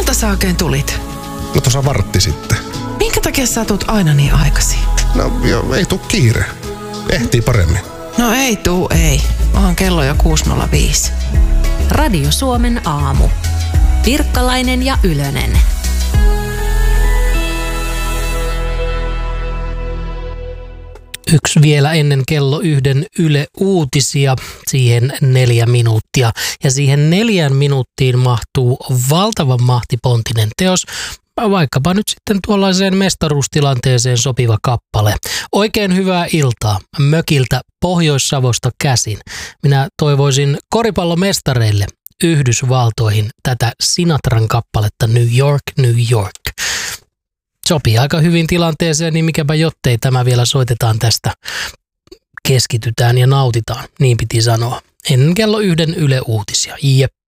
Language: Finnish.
Monelta sä oikein tulit? No tuossa vartti sitten. Minkä takia sä tulet aina niin aikaisin? No joo, ei tuu kiire. Ehtii paremmin. No ei. Onhan kello jo 6.05. Radio Suomen aamu. Pirkkalainen ja Ylönen. Yksi vielä ennen kello 1 Yle Uutisia, siihen 4 minuuttia. Ja siihen 4 minuuttiin mahtuu valtavan mahtipontinen teos, vaikkapa nyt sitten tuollaiseen mestaruustilanteeseen sopiva kappale. Oikein hyvää iltaa mökiltä Pohjois-Savosta käsin. Minä toivoisin koripallomestareille Yhdysvaltoihin tätä Sinatran kappaletta New York, New York. Sopii aika hyvin tilanteeseen, niin mikäpä jottei tämä vielä soitetaan tästä. Keskitytään ja nautitaan, niin piti sanoa. Ennen kello 1 Yle Uutisia. Jep.